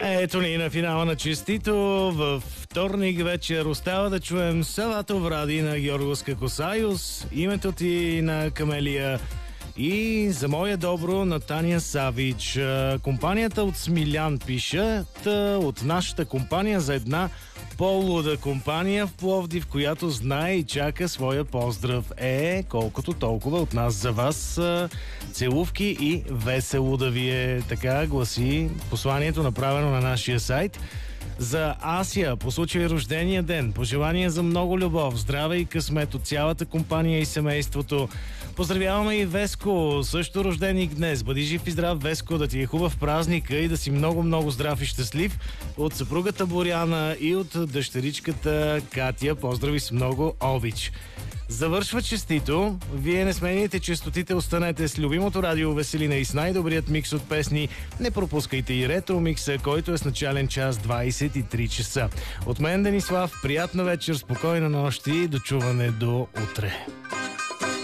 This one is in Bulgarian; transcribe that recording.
Ето ни на финала на Честито. Във вторник вечер остава да чуем Салато Вради на Георгоска Косайос, Името ти на Камелия и За моя добро на Таня Савич. Компанията от Смилян пишат от нашата компания за една по-луда компания в Пловдив, която знае и чака своя поздрав. Колкото толкова от нас за вас. Целувки и весело да ви е. Така гласи посланието, направено на нашия сайт. За Асия, по случай рождения ден, пожелания за много любов, здраве и късмет от цялата компания и семейството. Поздравяваме и Веско, също рожденик днес. Бъди жив и здрав, Веско, да ти е хубав празника и да си много здрав и щастлив. От съпругата Боряна и от дъщеричката Катя. Поздрави с много обич. Завършва Честито. Вие не смените честотите, останете с любимото радио Веселина и с най-добрият микс от песни. Не пропускайте и ретро микса, който е с начален час 23 часа. От мен Денислав, приятна вечер, спокойна нощ и дочуване до утре.